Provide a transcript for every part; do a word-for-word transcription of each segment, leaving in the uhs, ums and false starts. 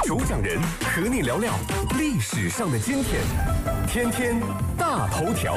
主讲人和你聊聊历史上的今天，天天大头条。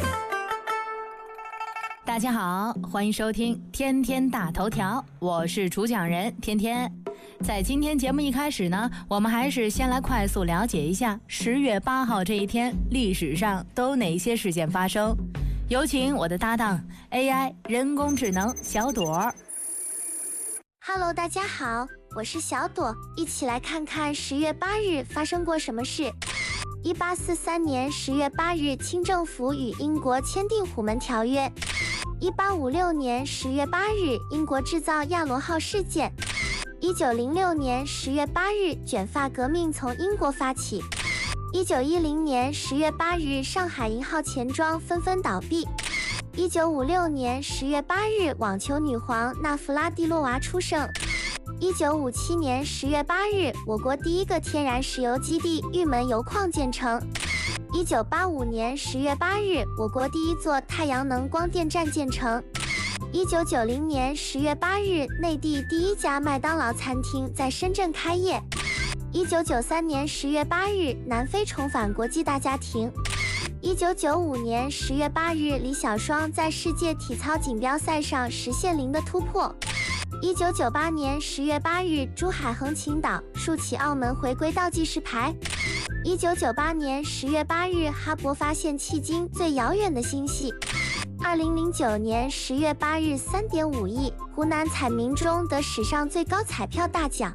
大家好，欢迎收听天天大头条，我是主讲人天天。在今天节目一开始呢，我们还是先来快速了解一下十月八号这一天历史上都有哪些事件发生。有请我的搭档 A I 人工智能小朵。 Hello， 大家好，我是小朵，一起来看看十月八日发生过什么事。一八四三年十月八日，清政府与英国签订虎门条约。一八五六年十月八日，英国制造亚罗号事件。一九零六年十月八日，卷发革命从英国发起。一九一零年十月八日，上海银号钱庄纷纷倒闭。一九五六年十月八日，网球女皇纳弗拉蒂洛娃出生。一九五七年十月八日，我国第一个天然石油基地玉门油矿建成。一九八五年十月八日，我国第一座太阳能光电站建成。一九九零年十月八日，内地第一家麦当劳餐厅在深圳开业。一九九三年十月八日，南非重返国际大家庭。一九九五年十月八日，李小双在世界体操锦标赛上实现零的突破。一九九八年十月八日，珠海横琴岛竖起澳门回归倒计时牌。一九九八年十月八日，哈勃发现迄今最遥远的星系。二零零九年十月八日， 三点五亿，湖南彩民中得史上最高彩票大奖。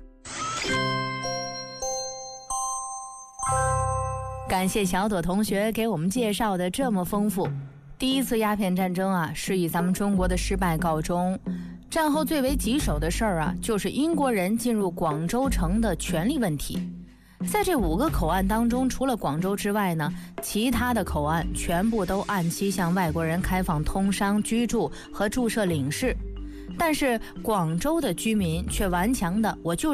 感谢小朵同学给我们介绍的这么丰富。第一次鸦片战争啊，是以咱们中国的失败告终。战后最为棘手的事儿啊，就是英国人进入广州城的权利问题。在这五个口岸当中，除了广州之外呢，其他的口岸全部都按期向外国人开放通商、居住和注册领事。但是广州的居民却顽强的，我就